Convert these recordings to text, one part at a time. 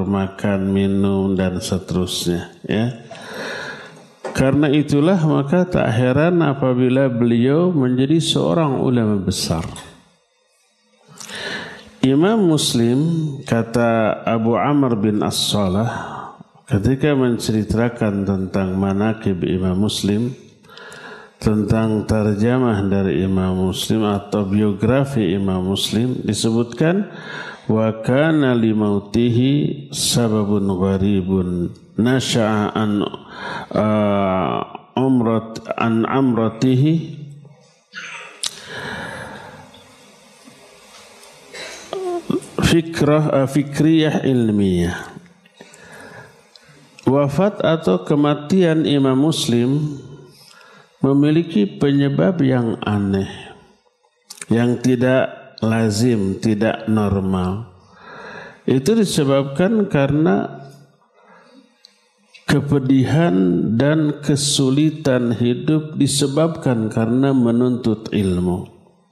tidur, makan, minum dan seterusnya, ya. Karena itulah maka tak heran apabila beliau menjadi seorang ulama besar. Imam Muslim, kata Abu Amr bin As-Salah ketika menceritakan tentang manaqib Imam Muslim, tentang tarjamah dari Imam Muslim atau biografi Imam Muslim, disebutkan wa kana li mautihi sababun gharibun nasha'a an amratihi fikriyah ilmiyah. Wafat atau kematian Imam Muslim memiliki penyebab yang aneh, yang tidak lazim, tidak normal. Itu disebabkan karena kepedihan dan kesulitan hidup disebabkan karena menuntut ilmu.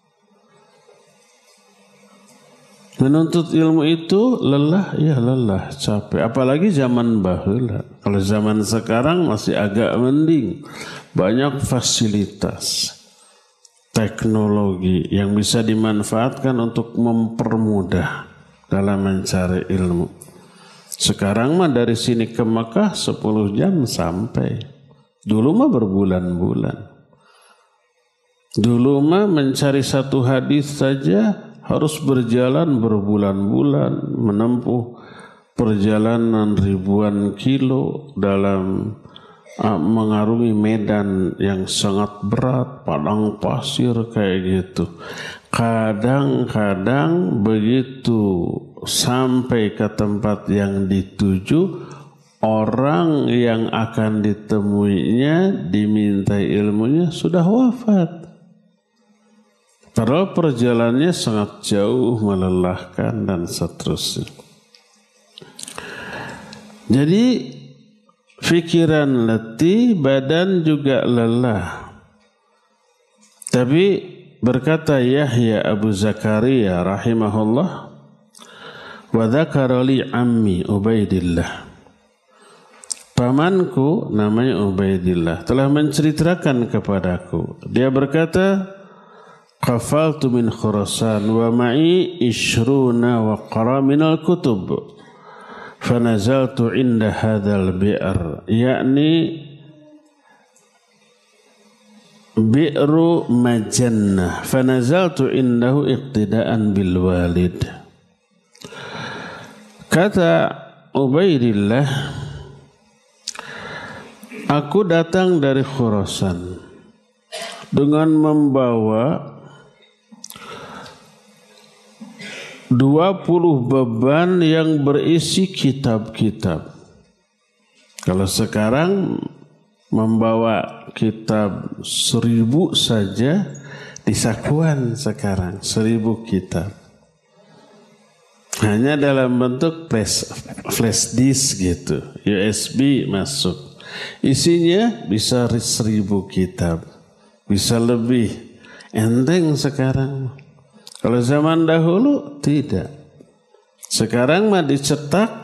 Menuntut ilmu itu lelah, ya lelah, capek. Apalagi zaman baheula. Kalau zaman sekarang masih agak mending. Banyak fasilitas, teknologi yang bisa dimanfaatkan untuk mempermudah dalam mencari ilmu. Sekarang mah dari sini ke Mekah 10 jam sampai. Dulu mah berbulan-bulan. Dulu mah mencari satu hadis saja harus berjalan berbulan-bulan, menempuh perjalanan ribuan kilo dalam mengarungi medan yang sangat berat, padang pasir kayak gitu. Kadang-kadang begitu sampai ke tempat yang dituju, orang yang akan ditemuinya, dimintai ilmunya sudah wafat. Padahal perjalanannya sangat jauh, melelahkan dan seterusnya. Jadi pikiran letih, badan juga lelah. Tapi berkata Yahya Abu Zakaria rahimahullah, wa dzakara li ammi Ubaidillah. Pamanku namanya Ubaidillah telah menceritakan kepadaku. Dia berkata, qafaltu min Khurasan wa ma'i ishruna wa qara minal kutub fanazaltu inda hadzal bi'r, yakni bi'ru majannah, fanazaltu indahu iqtidaan bil walid. Kata Ubaidillah, aku datang dari Khurasan dengan membawa 20 beban yang berisi kitab-kitab. Kalau sekarang membawa kitab 1000 saja di sakuan sekarang, 1000 kitab. Hanya dalam bentuk flash disk gitu, USB masuk. Isinya bisa 1000 kitab, bisa lebih. Enteng sekarang. Kalau zaman dahulu tidak. Sekarang mah dicetak,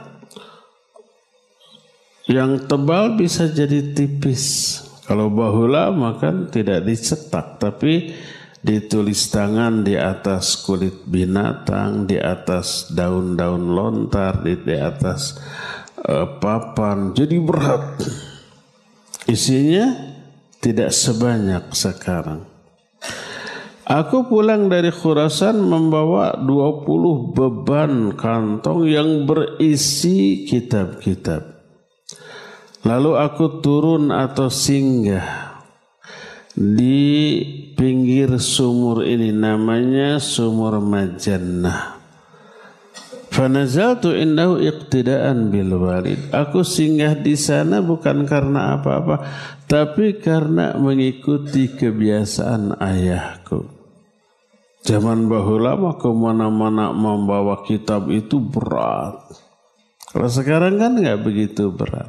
yang tebal bisa jadi tipis. Kalau bahula maka tidak dicetak, tapi ditulis tangan di atas kulit binatang, di atas daun-daun lontar, di atas papan. Jadi berat. Isinya tidak sebanyak sekarang. Aku pulang dari Khurasan membawa 20 beban kantong yang berisi kitab-kitab. Lalu aku turun atau singgah di pinggir sumur ini, namanya sumur Majannah. Fanazaltu indahu iqtidaan bil walid. Aku singgah di sana bukan karena apa-apa, tapi karena mengikuti kebiasaan ayahku. Zaman bahula mah kemana-mana membawa kitab itu berat. Kalau sekarang kan nggak begitu berat.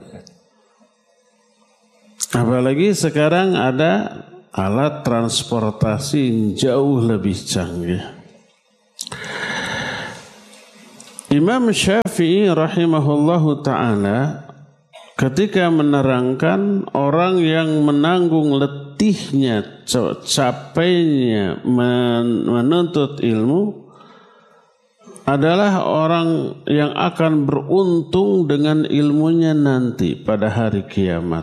Apalagi sekarang ada alat transportasi yang jauh lebih canggih. Imam Syafi'i rahimahullahu ta'ala ketika menerangkan orang yang menanggung letihnya, capeknya menuntut ilmu adalah orang yang akan beruntung dengan ilmunya nanti pada hari kiamat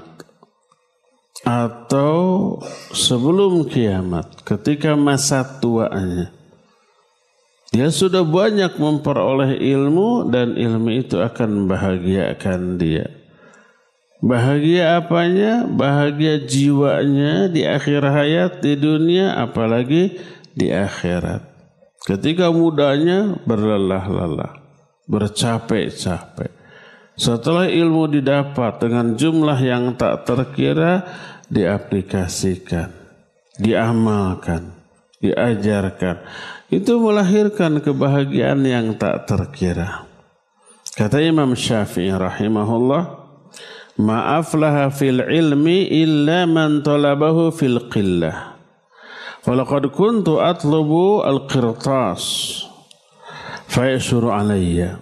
atau sebelum kiamat ketika masa tuanya. Dia sudah banyak memperoleh ilmu dan ilmu itu akan membahagiakan dia. Bahagia apanya? Bahagia jiwanya di akhir hayat di dunia, apalagi di akhirat. Ketika mudanya berlelah-lelah, bercapek-capek. Setelah ilmu didapat dengan jumlah yang tak terkira, diaplikasikan, diamalkan, diajarkan. Itu melahirkan kebahagiaan yang tak terkira. Kata Imam Syafi'i rahimahullah, "Ma aflaha fil ilmi illa man talabahu fil qillah. Walaqad kuntu atlubu al-qirtas fayashuru alayya."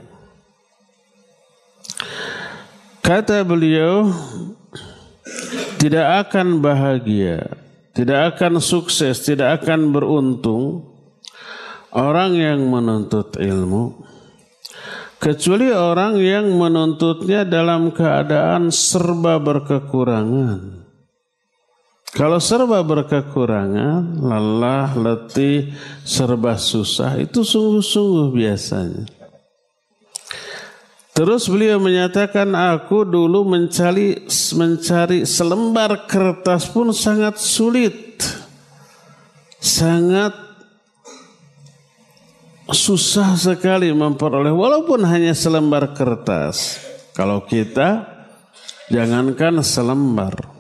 Kata beliau, tidak akan bahagia, tidak akan sukses, tidak akan beruntung orang yang menuntut ilmu kecuali orang yang menuntutnya dalam keadaan serba berkekurangan. Kalau serba berkekurangan, lelah, letih, serba susah, itu sungguh-sungguh biasanya. Terus beliau menyatakan, aku dulu mencari selembar kertas pun sangat sulit. Sangat susah sekali memperoleh, walaupun hanya selembar kertas. Kalau kita, jangankan selembar,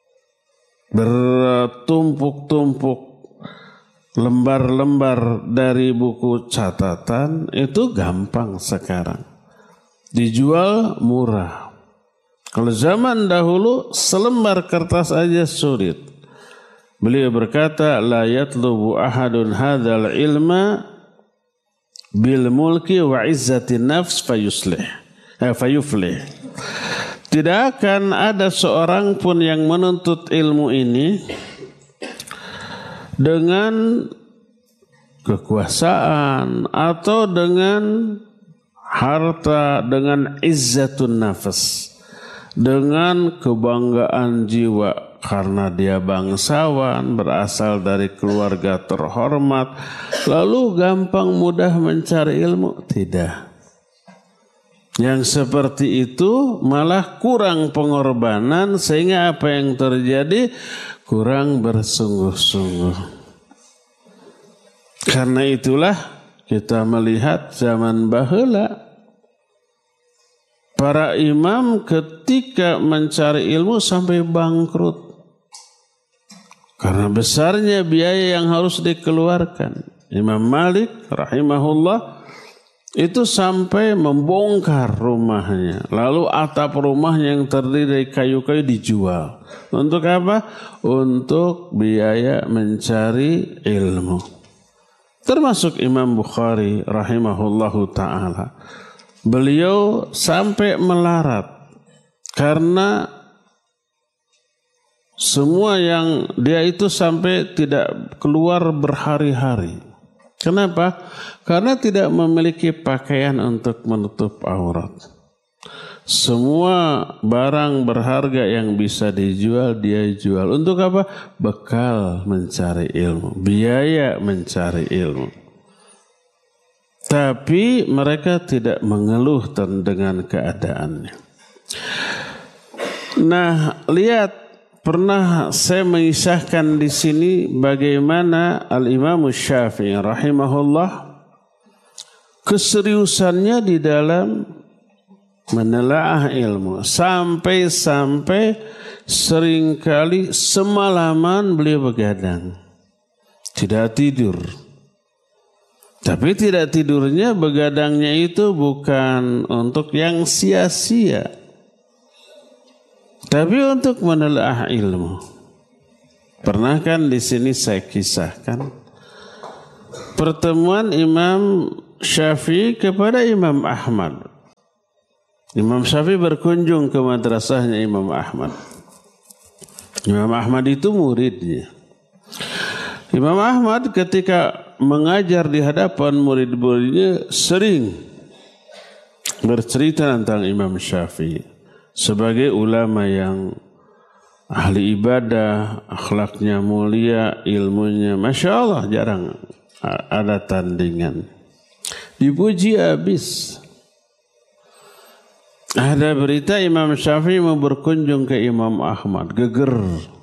bertumpuk-tumpuk lembar-lembar dari buku catatan itu gampang sekarang, dijual murah. Kalau zaman dahulu selembar kertas aja sulit. Beliau berkata, la yatlubu ahadun hadzal ilma bil mulki wa izzatin nafs fayuflih. Tidak akan ada seorang pun yang menuntut ilmu ini dengan kekuasaan atau dengan harta, dengan izzatun nafas, dengan kebanggaan jiwa karena dia bangsawan, berasal dari keluarga terhormat, lalu gampang mudah mencari ilmu. Tidak. Yang seperti itu malah kurang pengorbanan, sehingga apa yang terjadi? Kurang bersungguh-sungguh. Karena itulah kita melihat zaman baheula, para imam ketika mencari ilmu sampai bangkrut. Karena besarnya biaya yang harus dikeluarkan. Imam Malik rahimahullah itu sampai membongkar rumahnya. Lalu atap rumahnya yang terdiri dari kayu-kayu dijual. Untuk apa? Untuk biaya mencari ilmu. Termasuk Imam Bukhari rahimahullahu ta'ala. Beliau sampai melarat. Karena semua yang dia itu sampai tidak keluar berhari-hari. Kenapa? Karena tidak memiliki pakaian untuk menutup aurat. Semua barang berharga yang bisa dijual, dia jual. Untuk apa? Bekal mencari ilmu, biaya mencari ilmu. Tapi mereka tidak mengeluh dengan keadaannya. Nah, lihat. Pernah saya mengisahkan di sini bagaimana Al-Imam Syafi'i rahimahullah keseriusannya di dalam menelaah ilmu. Sampai-sampai seringkali semalaman beliau begadang. Tidak tidur. Tapi tidak tidurnya, begadangnya itu bukan untuk yang sia-sia. Tapi untuk menelaah ilmu. Pernah kan di sini saya kisahkan pertemuan Imam Syafi'i kepada Imam Ahmad. Imam Syafi'i berkunjung ke madrasahnya Imam Ahmad. Imam Ahmad itu muridnya. Imam Ahmad ketika mengajar di hadapan murid-muridnya sering bercerita tentang Imam Syafi'i sebagai ulama yang ahli ibadah, akhlaknya mulia, ilmunya Masya Allah jarang ada tandingan. Dipuji habis. Ada berita Imam Syafi'i mau berkunjung ke Imam Ahmad, geger.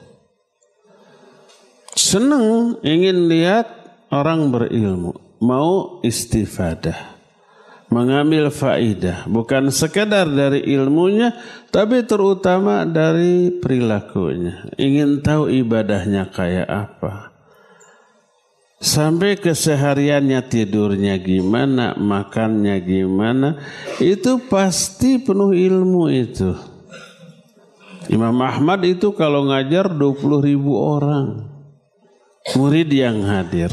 Senang ingin lihat orang berilmu, mau istifadah, mengambil faidah, bukan sekedar dari ilmunya, tapi terutama dari perilakunya. Ingin tahu ibadahnya kayak apa. Sampai kesehariannya, tidurnya gimana, makannya gimana, itu pasti penuh ilmu itu. Imam Ahmad itu kalau ngajar 20.000 orang murid yang hadir.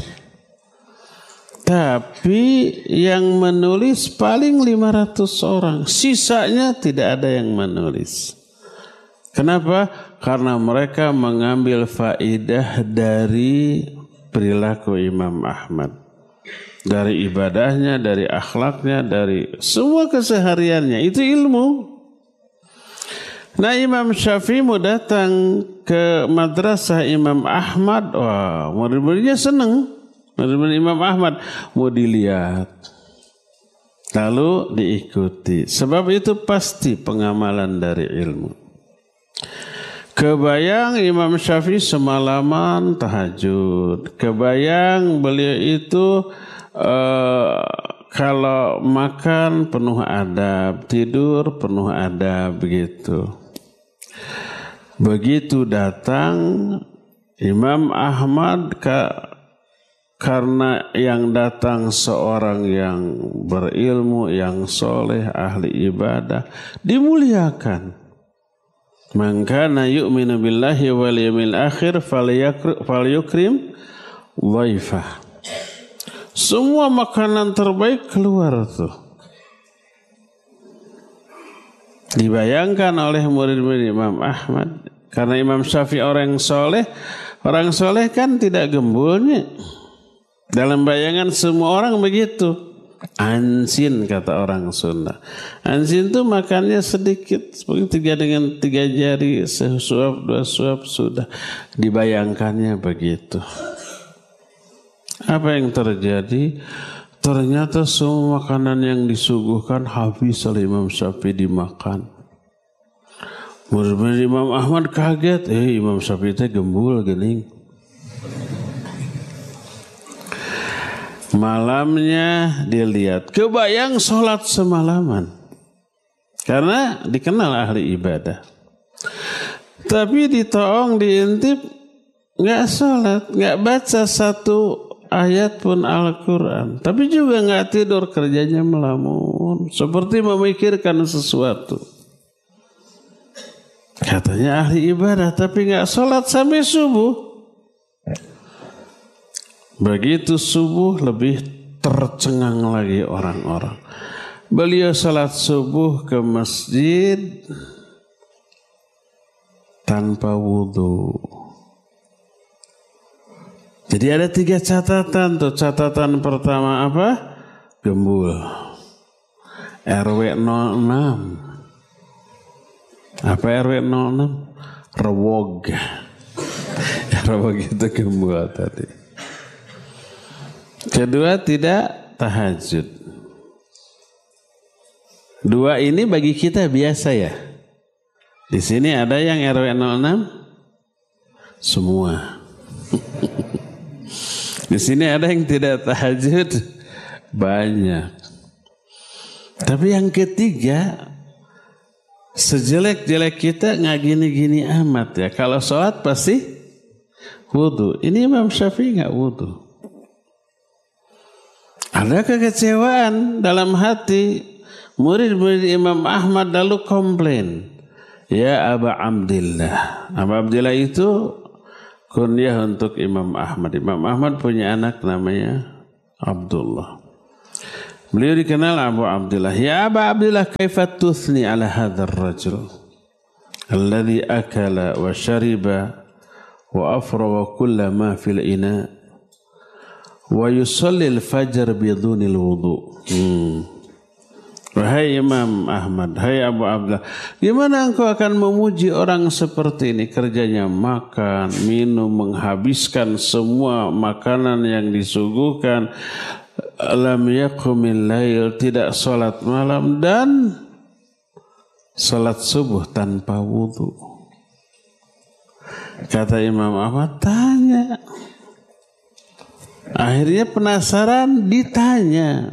Tapi yang menulis paling 500 orang, sisanya tidak ada yang menulis. Kenapa? Karena mereka mengambil faidah dari perilaku Imam Ahmad, dari ibadahnya, dari akhlaknya, dari semua kesehariannya. Itu ilmu. Nah, Imam Syafi'i mau datang ke madrasah Imam Ahmad. Wah, murid-muridnya senang. Murid-murid Imam Ahmad mau dilihat, lalu diikuti. Sebab itu pasti pengamalan dari ilmu. Kebayang Imam Syafi'i semalaman tahajud. Kebayang beliau itu kalau makan penuh adab, tidur penuh adab begitu. Begitu datang Imam Ahmad karena yang datang seorang yang berilmu, yang soleh, ahli ibadah, dimuliakan. Man kana yu'minu billahi wal yawmil akhir falyukrim dhaifah. Semua makanan terbaik keluar tuh. Dibayangkan oleh murid-murid Imam Ahmad. Karena Imam Syafi'i orang soleh kan tidak gembulnya. Dalam bayangan semua orang begitu. Ansin kata orang Sunda. Ansin itu makannya sedikit, seperti 3 jari, sesuap 2 suap sudah. Dibayangkannya begitu. Apa yang terjadi? Ternyata semua makanan yang disuguhkan habis oleh Imam Syafi'i dimakan. Murid-murid Imam Ahmad kaget. Imam Syafi'i itu gembul gening. Malamnya dilihat, kebayang sholat semalaman. Karena dikenal ahli ibadah. Tapi ditoong, diintip, gak sholat, gak baca 1 ayat pun Al-Quran. Tapi juga gak tidur, kerjanya melamun. Seperti memikirkan sesuatu. Katanya ahli ibadah, tapi gak sholat sampai subuh. Begitu subuh lebih tercengang lagi orang-orang. Beliau salat subuh ke masjid tanpa wudu. Jadi ada 3 catatan tuh. Catatan pertama apa? Gembul. RW 06. Apa RW 06? Rewog. Rewog itu gembul tadi. Kedua, tidak tahajud. 2 ini bagi kita biasa ya. Di sini ada yang RW 06? Semua. Di sini ada yang tidak tahajud? Banyak. Tapi yang ketiga, sejelek-jelek kita nggak gini-gini amat ya. Kalau sholat pasti wudu. Ini Imam Syafi'i nggak wudu. Ada kekecewaan dalam hati. Murid-murid Imam Ahmad lalu komplain. Ya Aba Abdillah. Aba Abdillah itu kunyah untuk Imam Ahmad. Imam Ahmad punya anak namanya Abdullah. Beliau dikenal Abu Abdullah. Ya Aba Abdullah, kaifa tuthni ala hadzal rajul alladhi akala wa shariba wa afrawa kulla ma fil ina wa yusalli al-fajr bidunil wudu. Wahai Imam Ahmad, hai Abu Abdullah, gimana engkau akan memuji orang seperti ini? Kerjanya makan, minum, menghabiskan semua makanan yang disuguhkan. Lam yaqumil lail, tidak salat malam dan salat subuh tanpa wudu. Kata Imam Ahmad, tanya. Akhirnya penasaran, ditanya.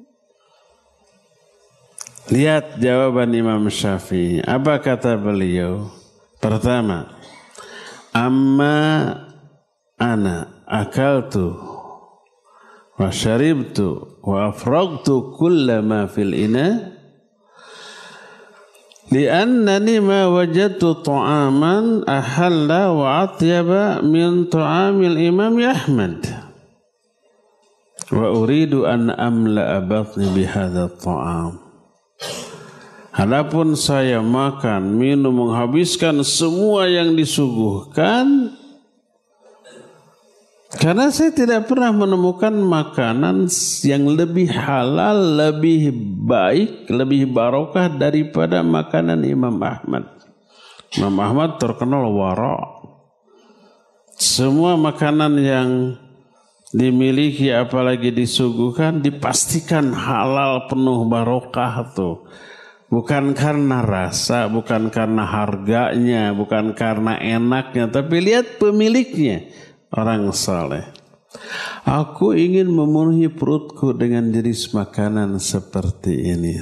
Lihat jawaban Imam Syafi'i. Apa kata beliau? Pertama, amma ana akaltu wa syaribtu wa afragtu kulla ma fil ina li'annani ma wajadtu ta'aman ahalla wa atyaba min ta'amil Imam Ahmad wa uridu an amla'a batni bihadha ta'am. Adapun saya makan, minum, menghabiskan semua yang disuguhkan karena saya tidak pernah menemukan makanan yang lebih halal, lebih baik, lebih barokah daripada makanan Imam Ahmad. Imam Ahmad terkenal wara. Semua makanan yang dimiliki apalagi disuguhkan dipastikan halal, penuh barokah tuh. Bukan karena rasa, bukan karena harganya, bukan karena enaknya, tapi lihat pemiliknya, orang saleh. Aku ingin memenuhi perutku dengan jenis makanan seperti ini.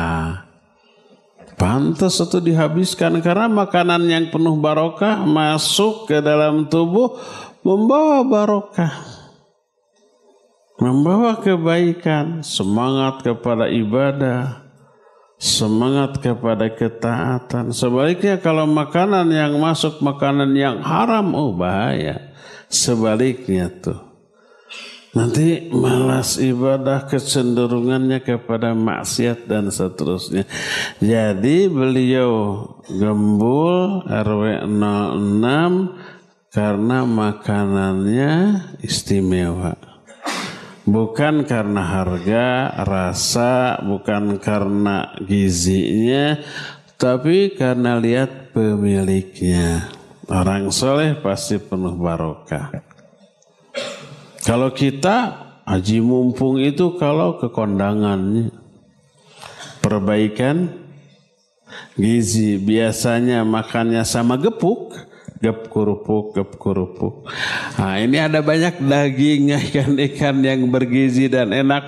Pantas itu dihabiskan karena makanan yang penuh barokah masuk ke dalam tubuh membawa barokah, membawa kebaikan, semangat kepada ibadah, semangat kepada ketaatan. Sebaliknya kalau makanan yang masuk makanan yang haram, bahaya. Sebaliknya tuh, nanti malas ibadah, kecenderungannya kepada maksiat dan seterusnya. Jadi beliau gembul RW 06 karena makanannya istimewa. Bukan karena harga, rasa, bukan karena gizinya, tapi karena lihat pemiliknya. Orang soleh pasti penuh barokah. Kalau kita haji mumpung itu kalau ke kondangannya, perbaikan gizi, biasanya makannya sama gepuk. Gep kerupuk. Nah, ini ada banyak daging, ikan-ikan yang bergizi dan enak.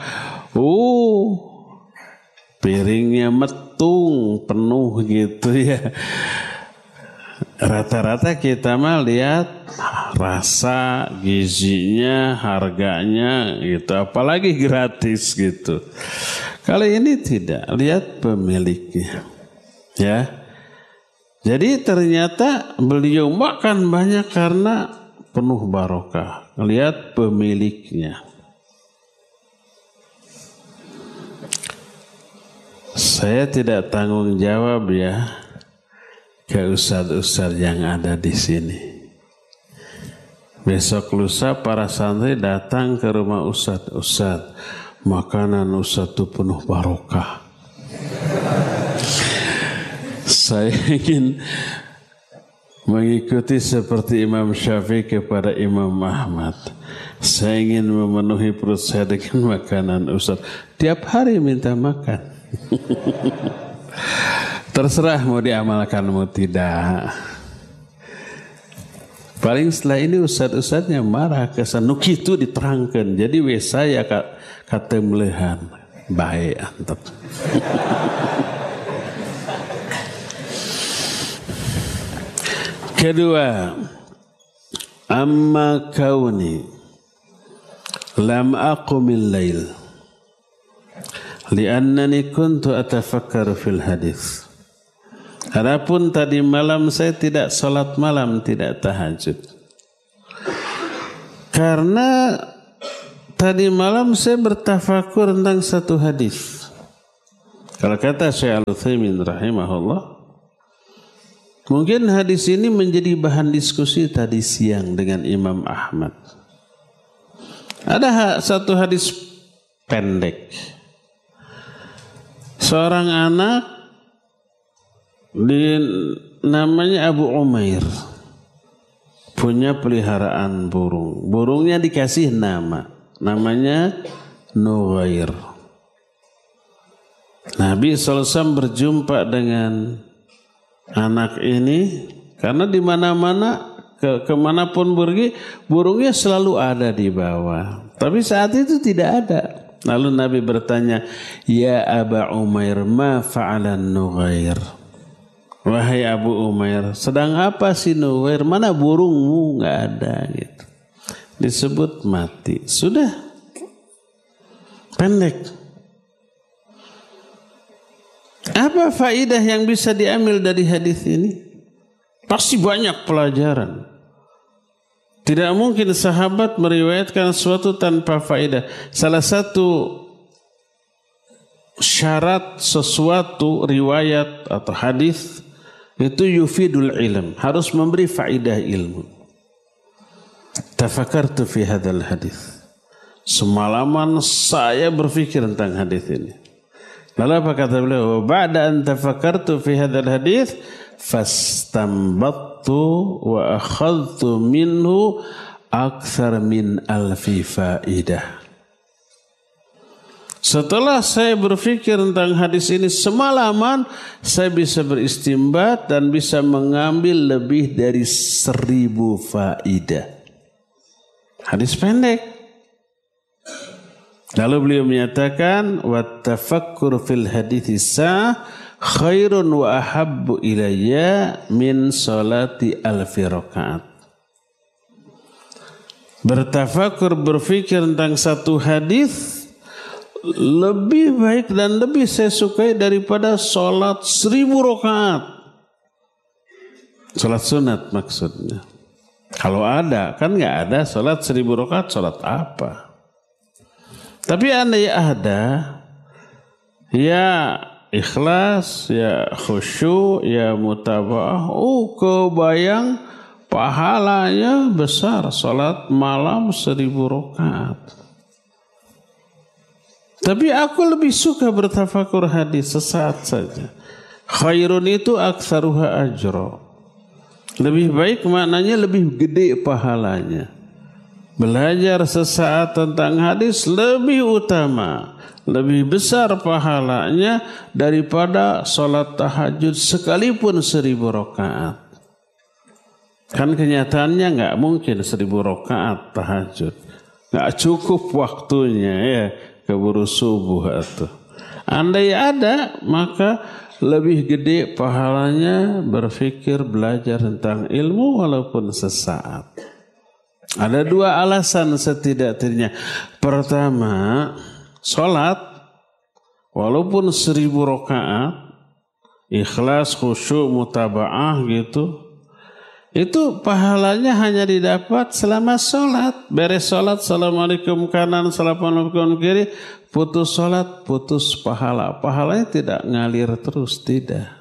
Piringnya metung, penuh gitu ya. Rata-rata kita mah lihat rasa, gizinya, harganya gitu. Apalagi gratis gitu. Kali ini tidak, lihat pemiliknya. Ya. Jadi ternyata beliau makan banyak karena penuh barokah. Lihat pemiliknya. Saya tidak tanggung jawab ya ke ustaz-ustaz yang ada di sini. Besok lusa para santri datang ke rumah ustaz. Ustaz, makanan ustaz itu penuh barokah. Saya ingin mengikuti seperti Imam Syafi'i kepada Imam Ahmad. Saya ingin memenuhi perut saya dengan makanan ustaz. Tiap hari minta makan. Terserah mau diamalkan mau tidak. Paling setelah ini ustaz-ustaznya marah kesan itu diterangkan. Jadi saya kata melehan. Baik antep. Kedua, amma kauni lam aqumil lail li'annani kuntu atafakkar fil hadis. Adapun tadi malam saya tidak salat malam, tidak tahajud. Karena tadi malam saya bertafakur tentang satu hadis. Kalau kata Syekh Al-Utsaimin rahimahullah, mungkin hadis ini menjadi bahan diskusi tadi siang dengan Imam Ahmad. Ada satu hadis pendek. Seorang anak namanya Abu Umair punya peliharaan burung. Burungnya dikasih namanya Nughair. Nabi SAW berjumpa dengan anak ini karena di mana-mana kemanapun pergi burungnya selalu ada di bawah. Tapi saat itu tidak ada. Lalu Nabi bertanya, "Ya Aba Umair, ma fa'alan Nughair?" Wahai Abu Umair, sedang apa si Nughair? Mana burungmu? Nggak ada gitu. Disebut mati. Sudah. Pendek. Apa faedah yang bisa diambil dari hadis ini? Pasti banyak pelajaran. Tidak mungkin sahabat meriwayatkan sesuatu tanpa faedah. Salah satu syarat sesuatu riwayat atau hadis itu yufidul ilm, harus memberi faedah ilmu. Tafakartu fi hadzal hadis. Semalaman saya berpikir tentang hadis ini. Lalu apa kata beliau? Ba'da an tafakartu fi hadzal hadis fastanbattu wa akhadtu minhu akthar min alfi faidah. Setelah saya berpikir tentang hadis ini semalaman, saya bisa beristimbat dan bisa mengambil lebih dari 1000 faidah. Hadis pendek. Lalu beliau menyatakan, "Wattafakkur fil hadithi khairun wa ahabbu ilayya min salati alfi rakaat." Bertafakur, berfikir tentang satu hadis lebih baik dan lebih saya sukai daripada salat 1000 rakaat. Salat sunat maksudnya. Kalau ada, kan nggak ada salat 1000 rakaat, salat apa? Tapi andai ada, ya ikhlas, ya khusyuk, ya mutaba'ah, kebayang pahalanya besar. Salat malam 1000 rakaat. Tapi aku lebih suka bertafakur hadis sesaat saja. Khairun itu aktsaruha ajra. Lebih baik maknanya lebih gede pahalanya. Belajar sesaat tentang hadis lebih utama, lebih besar pahalanya daripada sholat tahajud sekalipun 1000 rakaat. Kan kenyataannya nggak mungkin 1000 rakaat tahajud, nggak cukup waktunya ya, keburu subuh atau. Andai ada maka lebih gede pahalanya berfikir belajar tentang ilmu walaupun sesaat. Ada 2 alasan setidak-tidaknya. Pertama, sholat walaupun 1000 rakaat, ikhlas, khusyuk, mutaba'ah gitu, itu pahalanya hanya didapat selama sholat. Beres sholat, assalamualaikum kanan, assalamualaikum kiri, putus sholat, putus pahala. Pahalanya tidak ngalir terus, tidak.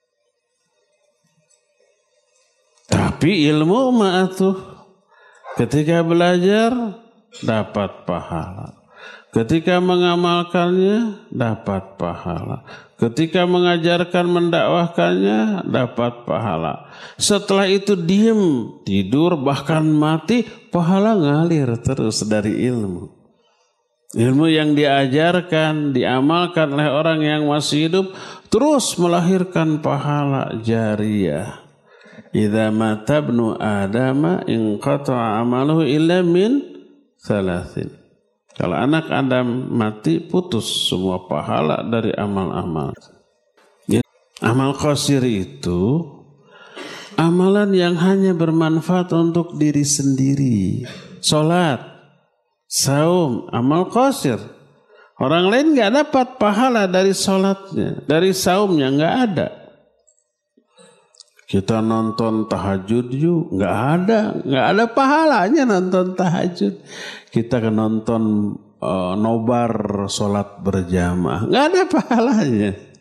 Tapi ilmu ma'atuh. Ketika belajar dapat pahala. Ketika mengamalkannya dapat pahala. Ketika mengajarkan, mendakwahkannya dapat pahala. Setelah itu diam, tidur, bahkan mati, pahala ngalir terus dari ilmu. Ilmu yang diajarkan, diamalkan oleh orang yang masih hidup terus melahirkan pahala jariyah. Idza mata ibnu Adama inqata'a amaluhu illa min 3. Kalau anak Adam mati, putus semua pahala dari amal-amal. Amal qasir itu amalan yang hanya bermanfaat untuk diri sendiri. Salat, saum, amal qasir. Orang lain enggak dapat pahala dari salatnya, dari saumnya enggak ada. Kita nonton tahajud yuk, nggak ada pahalanya nonton tahajud. Kita nonton nobar sholat berjamaah, nggak ada pahalanya.